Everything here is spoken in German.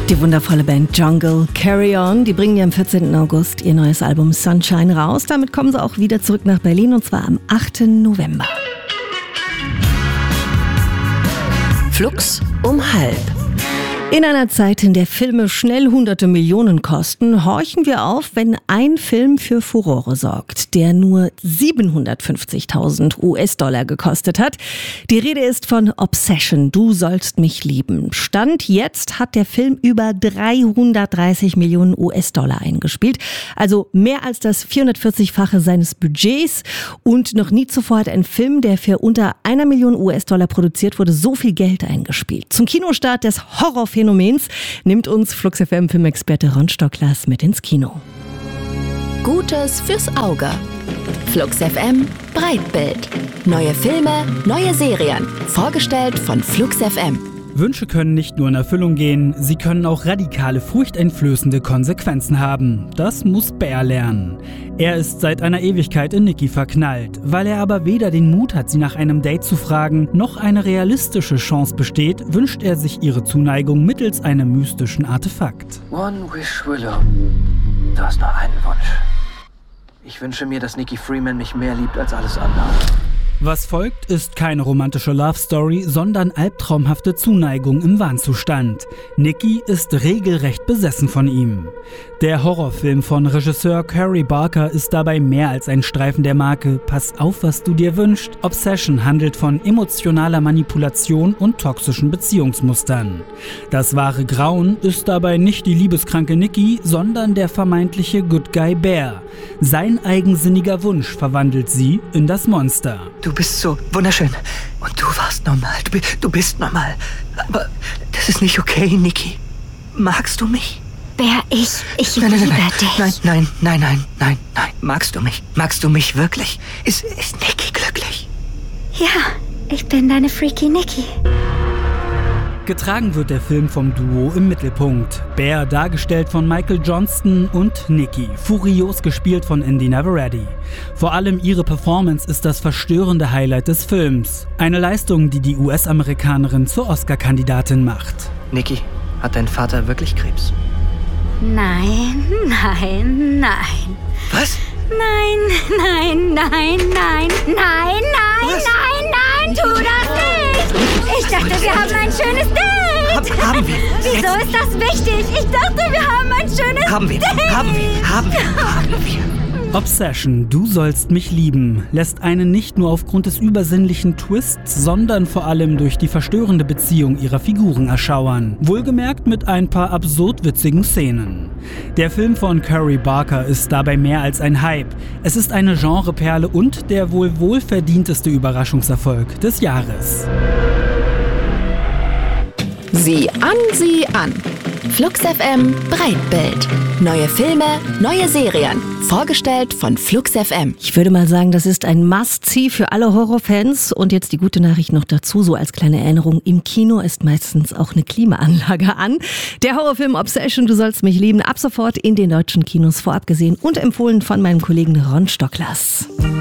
Die wundervolle Band Jungle Carry On, die bringen ja am 14. August ihr neues Album Sunshine raus. Damit kommen sie auch wieder zurück nach Berlin und zwar am 8. November. Flux um halb. In einer Zeit, in der Filme schnell hunderte Millionen kosten, horchen wir auf, wenn ein Film für Furore sorgt, der nur 750.000 US-Dollar gekostet hat. Die Rede ist von Obsession, du sollst mich lieben. Stand jetzt hat der Film über 330 Millionen US-Dollar eingespielt, also mehr als das 440-fache seines Budgets. Und noch nie zuvor hat ein Film, der für unter 1 Million US-Dollar produziert wurde, so viel Geld eingespielt. Zum Kinostart des Horrorphänomens nimmt uns Flux FM Filmexperte Ron Stocklers mit ins Kino. Gutes fürs Auge. Flux FM Breitbild. Neue Filme, neue Serien. Vorgestellt von Flux FM. Wünsche können nicht nur in Erfüllung gehen, sie können auch radikale, furchteinflößende Konsequenzen haben. Das muss Bear lernen. Er ist seit einer Ewigkeit in Nikki verknallt. Weil er aber weder den Mut hat, sie nach einem Date zu fragen, noch eine realistische Chance besteht, wünscht er sich ihre Zuneigung mittels einem mystischen Artefakt. One wish, Willow. Du hast nur einen Wunsch. Ich wünsche mir, dass Nikki Freeman mich mehr liebt als alles andere. Was folgt, ist keine romantische Love-Story, sondern albtraumhafte Zuneigung im Wahnzustand. Nikki ist regelrecht besessen von ihm. Der Horrorfilm von Regisseur Curry Barker ist dabei mehr als ein Streifen der Marke Pass auf, was du dir wünschst. Obsession handelt von emotionaler Manipulation und toxischen Beziehungsmustern. Das wahre Grauen ist dabei nicht die liebeskranke Nikki, sondern der vermeintliche Good Guy Bear. Sein eigensinniger Wunsch verwandelt sie in das Monster. Du bist so wunderschön. Und du warst normal. Du bist normal. Aber das ist nicht okay, Nikki. Magst du mich? Bär, ich liebe dich. Nein. Magst du mich? Magst du mich wirklich? Ist Nikki glücklich? Ja, ich bin deine freaky Nikki. Getragen wird der Film vom Duo im Mittelpunkt. Bear, dargestellt von Michael Johnston, und Nikki, furios gespielt von Indy Navarrete. Vor allem ihre Performance ist das verstörende Highlight des Films. Eine Leistung, die die US-Amerikanerin zur Oscar-Kandidatin macht. Nikki, hat dein Vater wirklich Krebs? Nein. Was? Nein, tu das nicht! Ich dachte, wir haben ein schönes Date! Haben wir? Wieso ist das wichtig? Ich dachte, wir haben ein schönes Date! Haben wir. Obsession, du sollst mich lieben, lässt einen nicht nur aufgrund des übersinnlichen Twists, sondern vor allem durch die verstörende Beziehung ihrer Figuren erschauern. Wohlgemerkt mit ein paar absurd witzigen Szenen. Der Film von Curry Barker ist dabei mehr als ein Hype. Es ist eine Genreperle und der wohl wohlverdienteste Überraschungserfolg des Jahres. Sieh an. Flux FM Breitbild. Neue Filme, neue Serien. Vorgestellt von Flux FM. Ich würde mal sagen, das ist ein Must-See für alle Horrorfans. Und jetzt die gute Nachricht noch dazu, so als kleine Erinnerung. Im Kino ist meistens auch eine Klimaanlage an. Der Horrorfilm Obsession, du sollst mich lieben, ab sofort in den deutschen Kinos, vorab gesehen und empfohlen von meinem Kollegen Ron Stocklers.